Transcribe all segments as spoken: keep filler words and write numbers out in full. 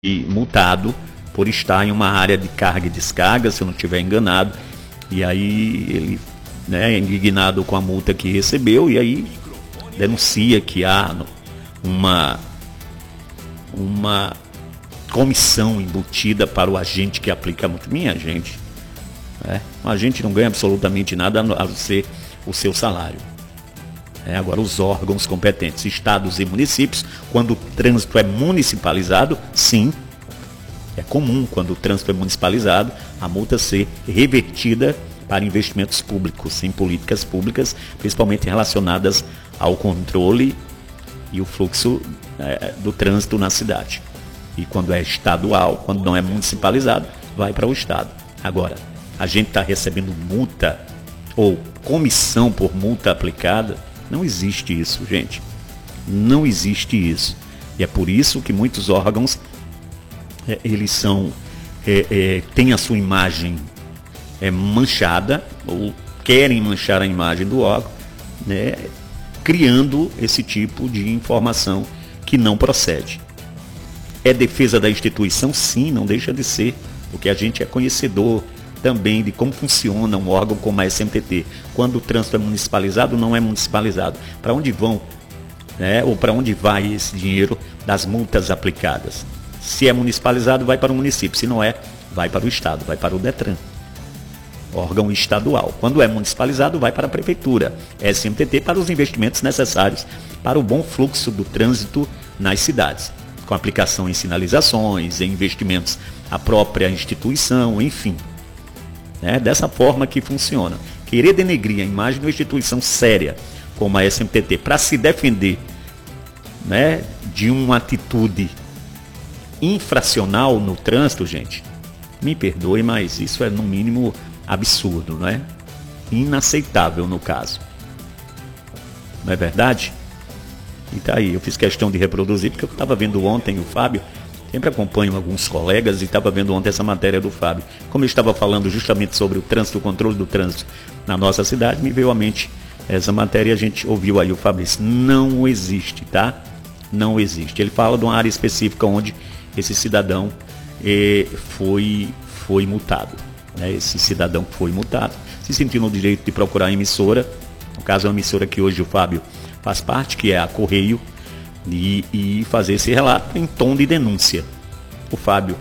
multado por estar em uma área de carga e descarga, se eu não estiver enganado, e aí ele, né, é indignado com a multa que recebeu, e aí denuncia que há uma, uma comissão embutida para o agente que aplica a multa. Minha gente, né, o agente não ganha absolutamente nada a não ser o seu salário. É, agora, os órgãos competentes, estados e municípios, quando o trânsito é municipalizado, sim, é comum, quando o trânsito é municipalizado, a multa ser revertida para investimentos públicos, em políticas públicas, principalmente relacionadas ao controle e o fluxo é, do trânsito na cidade. E quando é estadual, quando não é municipalizado, vai para o estado. Agora, a gente está recebendo multa ou comissão por multa aplicada. Não existe isso, gente. Não existe isso. E é por isso que muitos órgãos, é, eles são, é, é, têm a sua imagem é, manchada, ou querem manchar a imagem do órgão, né, criando esse tipo de informação que não procede. É defesa da instituição? Sim, não deixa de ser, porque a gente é conhecedor também de como funciona um órgão como a S M T T. Quando o trânsito é municipalizado, não é municipalizado. Para onde vão, né, ou para onde vai esse dinheiro das multas aplicadas? Se é municipalizado, vai para o município. Se não é, vai para o estado, vai para o DETRAN, órgão estadual. Quando é municipalizado, vai para a prefeitura, S M T T, para os investimentos necessários para o bom fluxo do trânsito nas cidades, com aplicação em sinalizações, em investimentos à própria instituição, enfim. É dessa forma que funciona. Querer denegrir a imagem de uma instituição séria como a S M T T para se defender, né, de uma atitude infracional no trânsito, gente, me perdoe, mas isso é no mínimo absurdo, não é? Inaceitável no caso. Não é verdade? E tá aí, eu fiz questão de reproduzir porque eu estava vendo ontem o Fábio. Sempre acompanho alguns colegas e estava vendo ontem essa matéria do Fábio. Como eu estava falando justamente sobre o trânsito, o controle do trânsito na nossa cidade, me veio à mente essa matéria e a gente ouviu aí o Fábio disse, não existe, tá? Não existe. Ele fala de uma área específica onde esse cidadão eh, foi, foi multado. Né? Esse cidadão foi multado, se sentiu no direito de procurar a emissora, no caso é uma emissora que hoje o Fábio faz parte, que é a Correio, E, e fazer esse relato em tom de denúncia. O Fábio,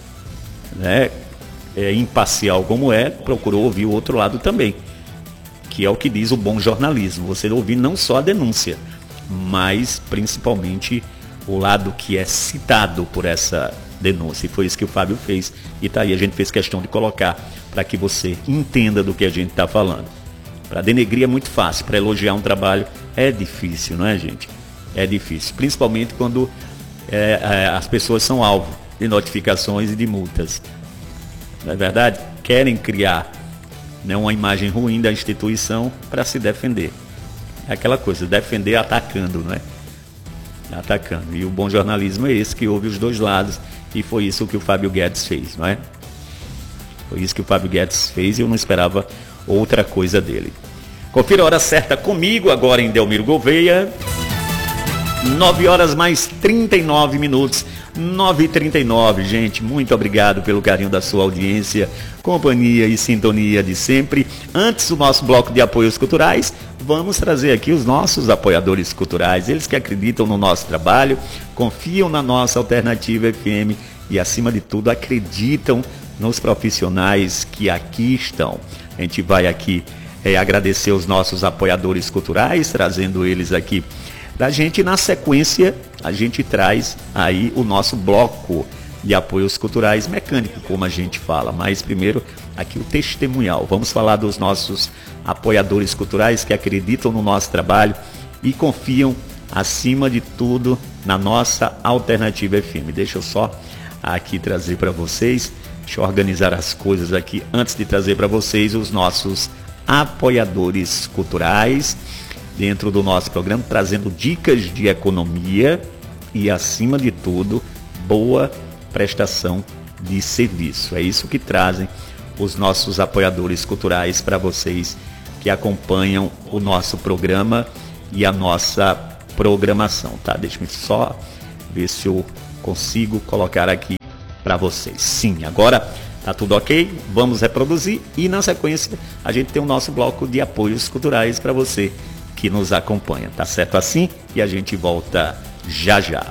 né, é imparcial como é, procurou ouvir o outro lado também, que é o que diz o bom jornalismo, você ouvir não só a denúncia, mas principalmente o lado que é citado por essa denúncia, e foi isso que o Fábio fez, e tá aí, a gente fez questão de colocar para que você entenda do que a gente está falando. Para denegrir é muito fácil, para elogiar um trabalho é difícil, não é, gente? É difícil, principalmente quando é, é, as pessoas são alvo de notificações e de multas. Não é verdade? Querem criar, né, uma imagem ruim da instituição para se defender. É aquela coisa, defender atacando, não é? Atacando. E o bom jornalismo é esse, que ouve os dois lados, e foi isso que o Fábio Guedes fez, não é? Foi isso que o Fábio Guedes fez e eu não esperava outra coisa dele. Confira a hora certa comigo, agora em Delmiro Gouveia. nove horas mais trinta e nove minutos, nove e trinta e nove, gente, muito obrigado pelo carinho da sua audiência, companhia e sintonia de sempre. Antes do nosso bloco de apoios culturais, vamos trazer aqui os nossos apoiadores culturais, eles que acreditam no nosso trabalho, confiam na nossa Alternativa F M e, acima de tudo, acreditam nos profissionais que aqui estão. A gente vai aqui é, agradecer os nossos apoiadores culturais, trazendo eles aqui da gente. Na sequência, a gente traz aí o nosso bloco de apoios culturais mecânico, como a gente fala. Mas primeiro, aqui o testemunhal. Vamos falar dos nossos apoiadores culturais que acreditam no nosso trabalho e confiam, acima de tudo, na nossa Alternativa F M. Deixa eu só aqui trazer para vocês, deixa eu organizar as coisas aqui antes de trazer para vocês os nossos apoiadores culturais dentro do nosso programa, trazendo dicas de economia e, acima de tudo, boa prestação de serviço. É isso que trazem os nossos apoiadores culturais para vocês que acompanham o nosso programa e a nossa programação, tá? Deixa eu só ver se eu consigo colocar aqui para vocês. Sim, agora tá tudo ok, vamos reproduzir e na sequência a gente tem o nosso bloco de apoios culturais para você que nos acompanha, tá certo assim? E a gente volta já já.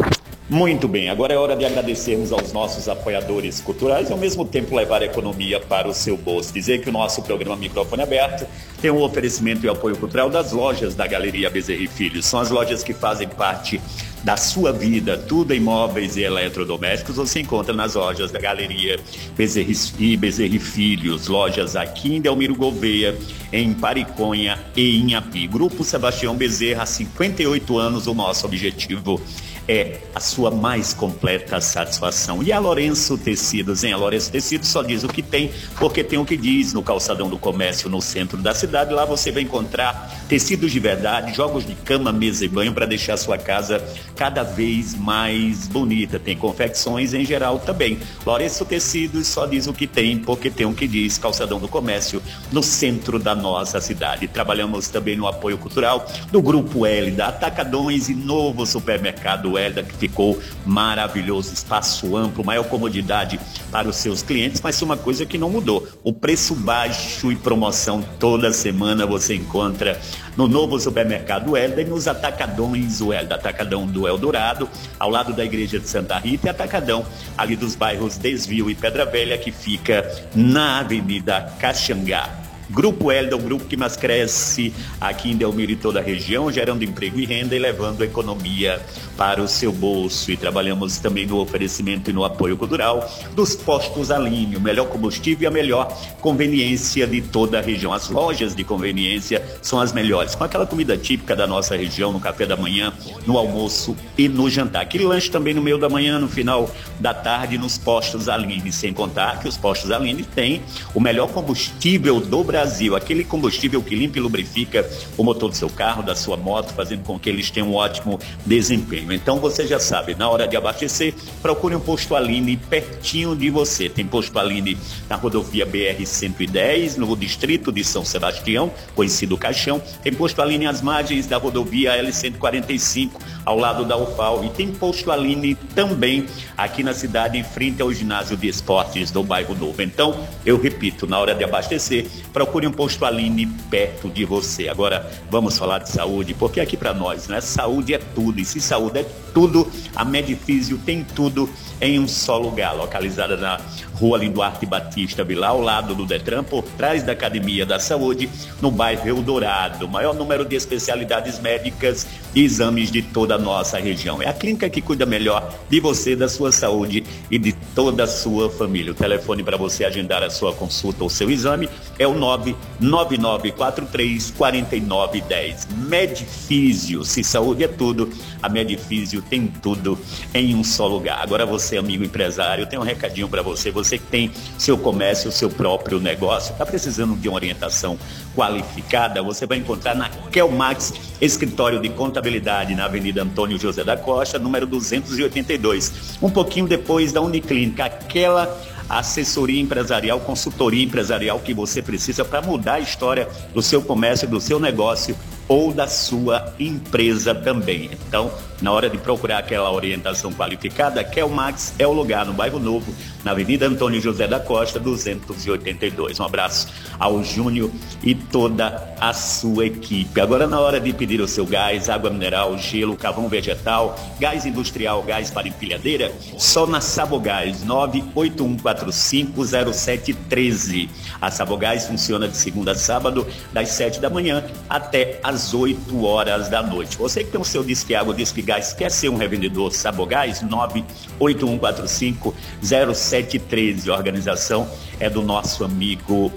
Muito bem, agora é hora de agradecermos aos nossos apoiadores culturais e ao mesmo tempo levar a economia para o seu bolso. Dizer que o nosso programa Microfone Aberto tem um oferecimento e apoio cultural das lojas da Galeria Bezerra e Filhos. São as lojas que fazem parte da sua vida, tudo em móveis e eletrodomésticos, você encontra nas lojas da Galeria Bezerra e Bezerra e Filhos, lojas aqui em Delmiro Gouveia, em Pariconha e em Api. Grupo Sebastião Bezerra, há cinquenta e oito anos, o nosso objetivo é a sua mais completa satisfação. E a Lourenço Tecidos, hein? A Lourenço Tecidos só diz o que tem, porque tem o que diz no Calçadão do Comércio, no centro da cidade. Lá você vai encontrar tecidos de verdade, jogos de cama, mesa e banho para deixar a sua casa cada vez mais bonita. Tem confecções em geral também. Lourenço Tecidos só diz o que tem, porque tem o que diz. Calçadão do Comércio, no centro da nossa cidade. Trabalhamos também no apoio cultural do Grupo L, da Atacadões e novo supermercado Hélida, que ficou maravilhoso, espaço amplo, maior comodidade para os seus clientes, mas uma coisa que não mudou, o preço baixo e promoção toda semana você encontra no novo supermercado Hélida e nos atacadões o Hélida, atacadão do Eldorado, ao lado da igreja de Santa Rita, e atacadão ali dos bairros Desvio e Pedra Velha, que fica na Avenida Caxangá. Grupo Hélida, o grupo que mais cresce aqui em Delmiro e toda a região, gerando emprego e renda e levando a economia para o seu bolso. E trabalhamos também no oferecimento e no apoio cultural dos postos Aline, o melhor combustível e a melhor conveniência de toda a região. As lojas de conveniência são as melhores, com aquela comida típica da nossa região, no café da manhã, no almoço e no jantar. Aquele lanche também no meio da manhã, no final da tarde, nos postos Aline, sem contar que os postos Aline têm o melhor combustível do Brasil. Brasil, aquele combustível que limpa e lubrifica o motor do seu carro, da sua moto, fazendo com que eles tenham um ótimo desempenho. Então você já sabe, na hora de abastecer, procure um posto Aline pertinho de você. Tem posto Aline na rodovia B R cento e dez, no distrito de São Sebastião, conhecido Caixão. Tem posto Aline às margens da rodovia L cento e quarenta e cinco, ao lado da U F A L. E tem posto Aline também aqui na cidade, em frente ao ginásio de esportes do bairro Novo. Então, eu repito, na hora de abastecer, procure um posto Aline perto de você. Agora, vamos falar de saúde, porque aqui para nós, né, saúde é tudo. E se saúde é tudo, a Medifísio tem tudo em um só lugar, localizada na Rua Linduarte Batista Vilar, ao lado do Detran, por trás da Academia da Saúde, no bairro Eldorado. O maior número de especialidades médicas e exames de toda a nossa região. É a clínica que cuida melhor de você, da sua saúde e de toda a sua família. O telefone para você agendar a sua consulta ou seu exame é o nove nove nove quatro três quatro nove um zero. Medifísio, se saúde é tudo, a Medifísio tem tudo em um só lugar. Agora você, amigo empresário, tem um recadinho para você. Você que tem seu comércio, seu próprio negócio, está precisando de uma orientação qualificada, você vai encontrar na Kelmax, escritório de contabilidade, na Avenida Antônio José da Costa, número duzentos e oitenta e dois, um pouquinho depois da Uniclínica, aquela assessoria empresarial, consultoria empresarial que você precisa para mudar a história do seu comércio, do seu negócio ou da sua empresa também. Então, na hora de procurar aquela orientação qualificada, Kelmax é o lugar, no bairro Novo, na Avenida Antônio José da Costa, duzentos e oitenta e dois. Um abraço ao Júnior e toda a sua equipe. Agora, na hora de pedir o seu gás, água mineral, gelo, carvão vegetal, gás industrial, gás para empilhadeira, só na Sabogás, nove oito um quatro cinco zero sete um três. A Sabogás funciona de segunda a sábado, das sete da manhã até às oito horas da noite. Você que tem o seu Disque Água, Disque Gás, quer ser um revendedor Sabogás? nove oito um quatro cinco zero sete um três. A organização é do nosso amigo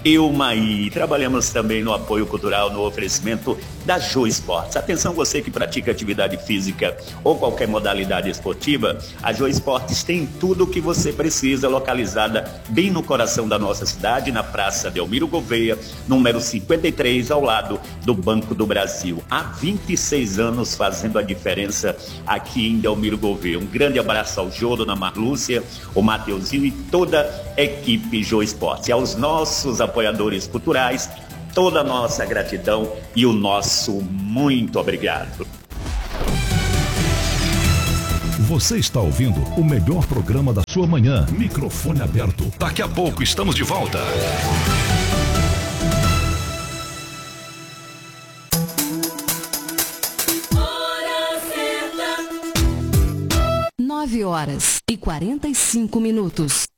Eumaí. Trabalhamos também no apoio cultural, no oferecimento da Jô Esportes. Atenção, você que pratica atividade física ou qualquer modalidade esportiva, a Jô Esportes tem tudo o que você precisa, localizada bem no coração da nossa cidade, na Praça Delmiro Gouveia, número cinquenta e três, ao lado do Banco do Brasil. Há vinte e seis anos fazendo a diferença aqui em Delmiro Gouveia. Um grande abraço ao Jô, dona Marlúcia, o Mateuzinho e toda a equipe Jô Esportes. E aos nossos apoiadores culturais, toda a nossa gratidão e o nosso muito obrigado. Você está ouvindo o melhor programa da sua manhã. Microfone aberto. Daqui a pouco estamos de volta. nove horas e quarenta e cinco minutos.